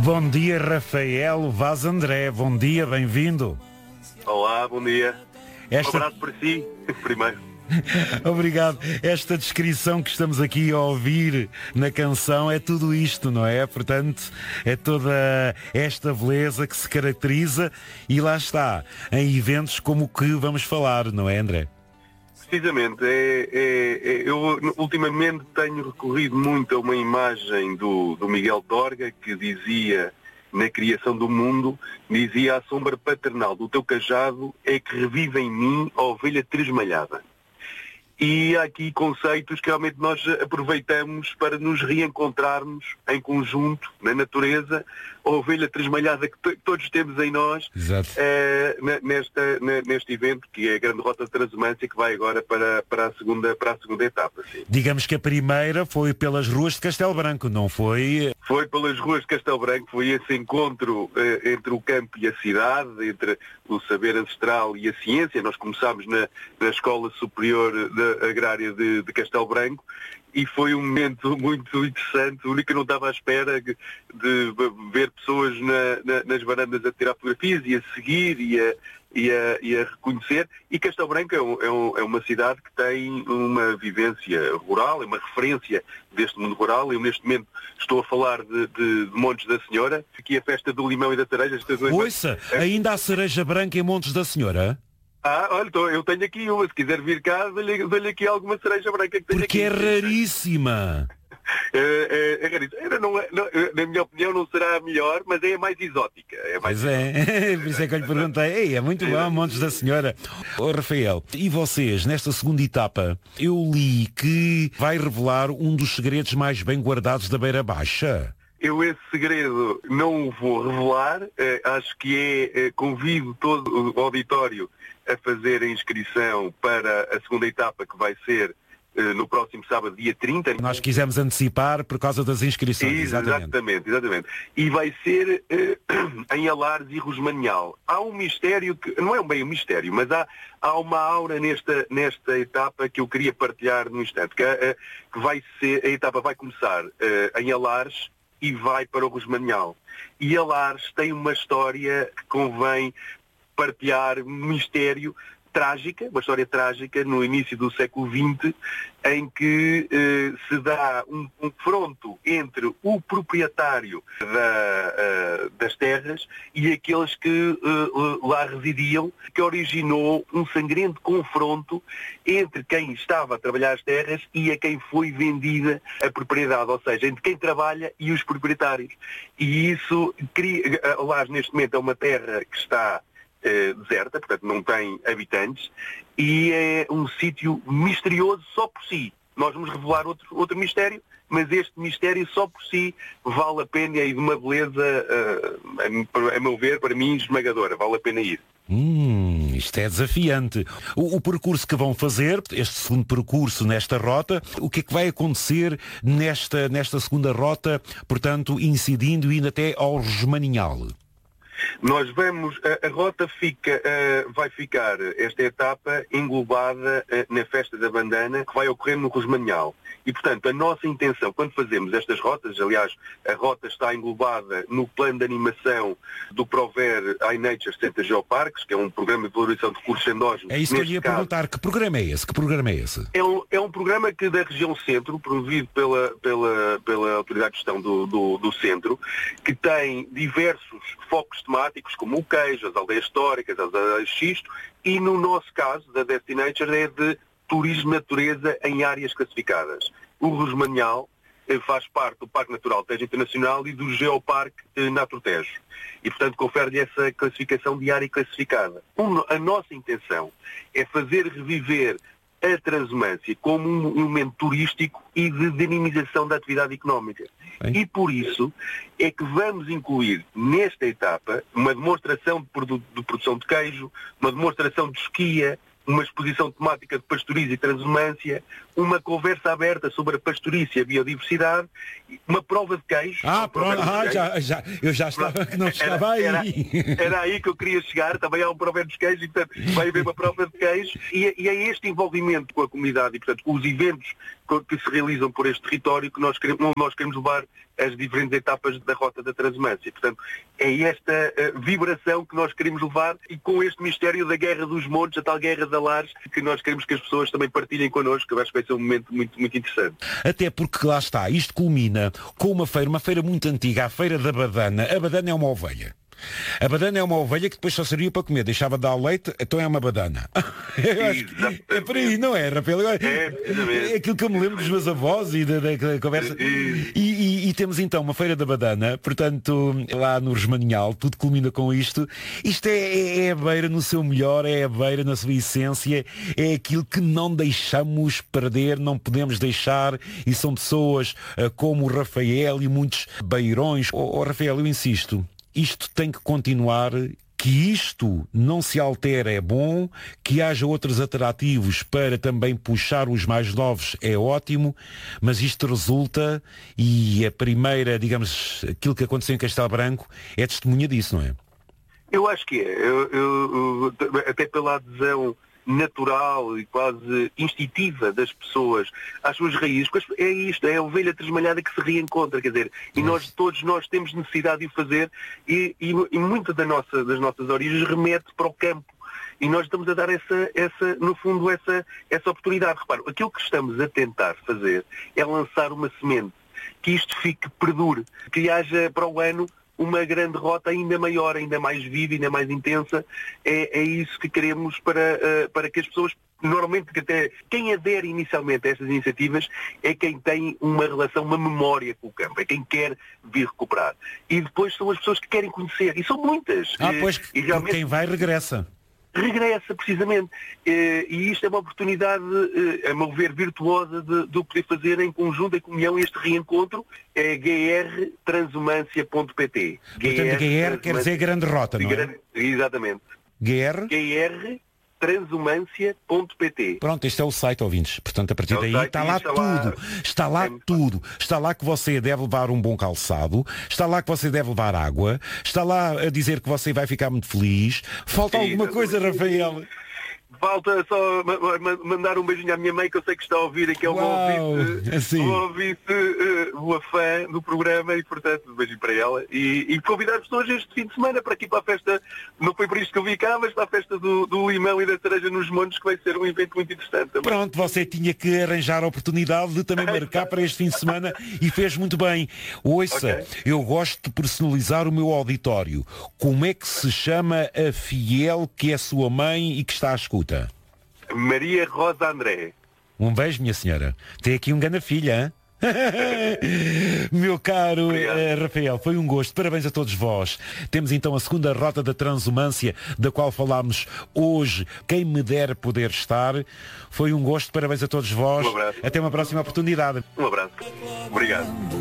Bom dia, Rafael Vaz André. Bom dia, bem-vindo. Olá, bom dia. Um abraço para si, primeiro. Obrigado. Esta descrição que estamos aqui a ouvir na canção é tudo isto, não é? Portanto, é toda esta beleza que se caracteriza e lá está, em eventos como o que vamos falar, não é, André? Precisamente. Eu ultimamente tenho recorrido muito a uma imagem do Miguel Torga que dizia, na criação do mundo, dizia: a sombra paternal do teu cajado é que revive em mim a ovelha tresmalhada. E há aqui conceitos que realmente nós aproveitamos para nos reencontrarmos em conjunto, na natureza, a ovelha tresmalhada que todos temos em nós, neste evento, que é a Grande Rota de Transumância, que vai agora para a segunda etapa. Sim. Digamos que a primeira foi pelas ruas de Castelo Branco, não foi? Foi pelas ruas de Castelo Branco, foi esse encontro entre o campo e a cidade, entre o saber ancestral e a ciência. Nós começámos na Escola Superior Agrária de Castelo Branco e foi um momento muito interessante. O único que eu não estava à espera de ver pessoas nas varandas a tirar fotografias e a seguir e a reconhecer. E Castelo Branco é uma cidade que tem uma vivência rural, é uma referência deste mundo rural. Eu neste momento estou a falar de Montes da Senhora, aqui a festa do limão e da cereja. Ouça, ainda há cereja branca em Montes da Senhora? Olha, eu tenho aqui uma, se quiser vir cá, dou-lhe aqui alguma cereja branca que tenho. Porque aqui. É raríssima. É raríssima. Na minha opinião não será a melhor, mas é a mais exótica. Pois é, por isso é que eu lhe perguntei. É muito bom, Montes da Senhora. Rafael, e vocês, nesta segunda etapa, eu li que vai revelar um dos segredos mais bem guardados da Beira Baixa. Eu esse segredo não o vou revelar. Acho que convido todo o auditório a fazer a inscrição para a segunda etapa, que vai ser no próximo sábado, dia 30. Nós quisemos antecipar por causa das inscrições. Exatamente. E vai ser em Alares e Rosmanhal. Há um mistério que, não é bem um mistério, mas há uma aura nesta etapa que eu queria partilhar no instante, que vai ser, a etapa vai começar em Alares e vai para o Rosmanhal. E Alares tem uma história que convém partilhar, um mistério trágica, uma história trágica no início do século XX, em que se dá um confronto entre o proprietário das terras e aqueles que lá residiam, que originou um sangrento confronto entre quem estava a trabalhar as terras e a quem foi vendida a propriedade, ou seja, entre quem trabalha e os proprietários. E isso cria, lá neste momento é uma terra que está deserta, portanto não tem habitantes, e é um sítio misterioso só por si. Nós vamos revelar outro mistério, mas este mistério só por si vale a pena e de uma beleza, a meu ver, para mim, esmagadora. Vale a pena ir. Isto é desafiante. O percurso que vão fazer, este segundo percurso nesta rota, o que é que vai acontecer nesta segunda rota, portanto, incidindo e indo até ao Rosmaninhal? Nós vamos, a rota vai ficar, esta etapa, englobada na Festa da Bandana, que vai ocorrer no Rosmanhal. E, portanto, a nossa intenção, quando fazemos estas rotas, aliás, a rota está englobada no plano de animação do Prover iNature Center Geoparques, que é um programa de valorização de recursos endógenos. É isso que eu ia perguntar. Que programa é esse? É um programa que da região centro, promovido pela Autoridade de Gestão do Centro, que tem diversos focos temáticos, como o queijo, as aldeias históricas, as aldeias xisto, e no nosso caso, da Destinature, é de turismo natureza em áreas classificadas. O Rosmanhal faz parte do Parque Natural Tejo Internacional e do Geoparque Naturtejo. E, portanto, confere-lhe essa classificação de área classificada. A nossa intenção é fazer reviver a transumância como um momento turístico e de dinamização da atividade económica. E por isso é que vamos incluir nesta etapa uma demonstração de produção de queijo, uma demonstração de esquia, uma exposição temática de pastorismo e transumância, uma conversa aberta sobre a pastorícia e a biodiversidade, uma prova de queijo. Eu já estava, que não estava aí. Era aí que eu queria chegar, também há um provérbio dos queijos, e portanto vai haver uma prova de queijo, e é este envolvimento com a comunidade, e portanto com os eventos que se realizam por este território que nós queremos levar as diferentes etapas da Rota da Transumância. Portanto, é esta vibração que nós queremos levar e com este mistério da Guerra dos Montes, a tal Guerra de Alares, que nós queremos que as pessoas também partilhem connosco, que eu acho que vai ser um momento muito, muito interessante. Até porque lá está, isto culmina com uma feira muito antiga, a Feira da Badana. A badana é uma ovelha. A badana é uma ovelha que depois só servia para comer, deixava de dar leite, então é uma badana. É por aí, não é, Rafael? É aquilo que eu me lembro dos meus avós e da conversa. E temos então uma Feira da Badana, portanto, lá no Resmaninhal, tudo culmina com isto. Isto é a beira no seu melhor, é a beira na sua essência, é aquilo que não deixamos perder, não podemos deixar, e são pessoas como o Rafael e muitos beirões. Rafael, eu insisto, isto tem que continuar, que isto não se altere é bom, que haja outros atrativos para também puxar os mais novos é ótimo, mas isto resulta, e a primeira, digamos, aquilo que aconteceu em Castelo Branco é testemunha disso, não é? Eu acho que é. Eu, até pela adesão natural e quase instintiva das pessoas às suas raízes, porque é isto, é a ovelha tresmalhada que se reencontra, quer dizer, e todos nós temos necessidade de o fazer e muitas das nossas origens remete para o campo. E nós estamos a dar no fundo, essa oportunidade. Repara, aquilo que estamos a tentar fazer é lançar uma semente, que isto perdure, que haja para o ano uma grande rota ainda maior, ainda mais viva, ainda mais intensa. É isso que queremos para que as pessoas, normalmente, que até quem adere inicialmente a estas iniciativas é quem tem uma relação, uma memória com o campo, é quem quer vir recuperar. E depois são as pessoas que querem conhecer, e são muitas. Pois, e realmente quem vai regressa. Regressa, precisamente. E isto é uma oportunidade, a meu ver, virtuosa de o poder fazer em conjunto, em comunhão, este reencontro. É grtransumância.pt. Portanto, GR quer dizer grande rota, não é? Exatamente. grtransumância.pt. Pronto, este é o site, ouvintes. Portanto, a partir daí está lá tudo. Está lá tudo. Está lá que você deve levar um bom calçado. Está lá que você deve levar água. Está lá a dizer que você vai ficar muito feliz. Falta alguma coisa, Rafael? Falta só mandar um beijinho à minha mãe, que eu sei que está a ouvir, que é uma boa fã do programa, e portanto um beijinho para ela e convidar as pessoas este fim de semana para aqui para a festa. Não foi por isto que eu vim cá, mas para a festa do limão e da cereja nos montes, que vai ser um evento muito interessante também. Pronto, você tinha que arranjar a oportunidade de também marcar para este fim de semana e fez muito bem. Ouça, eu gosto de personalizar o meu auditório. Como é que se chama a fiel que é sua mãe e que está à escuta? Maria Rosa André. Um beijo, minha senhora. Tem aqui um grande filha, hein? Meu caro Rafael, foi um gosto. Parabéns a todos vós. Temos então a segunda Rota da Transumância, da qual falámos hoje. Quem me der poder estar. Foi um gosto. Parabéns a todos vós. Um abraço. Até uma próxima oportunidade. Um abraço. Obrigado.